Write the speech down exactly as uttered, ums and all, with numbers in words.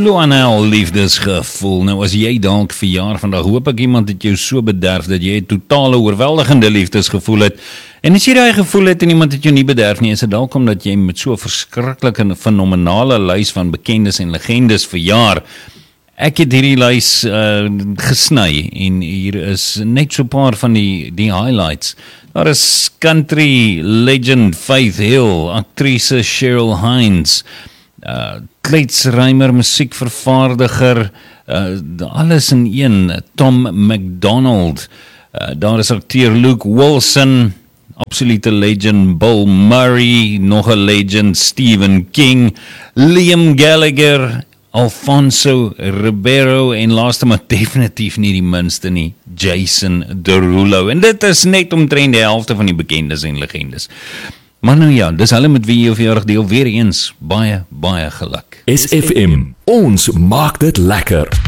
Floanel liefdesgevoel. Nou as jy dalk verjaar vandag, hoop ek iemand het jou so bederf dat jy 'n totale oorweldigende liefdesgevoel het. En as jy daai gevoel het en iemand het jou nie bederf nie, is dit dalk omdat jy met so 'n verskriklike en fenomenale lys van bekendes en legendes verjaar. Ek het hierdie lys uh, gesny en hier is net so 'n paar van die, die highlights. Daar is country legend Faith Hill, aktrise Cheryl Hines, uh, kletsrymer, musiekvervaardiger, uh, alles in een, Tom MacDonald, uh, daar is akteur Luke Wilson, absolute legend Bill Murray, nog 'n legend Stephen King, Liam Gallagher, Alfonso Ribeiro en laaste maar definitief nie die minste nie, Jason Derulo. En dit is net omtrent die helfte van die bekendes en legendes. Maar nou ja, dis hulle met wie jy verjaardag deel, weer eens baie, baie geluk. S F M, ons maak dit lekker.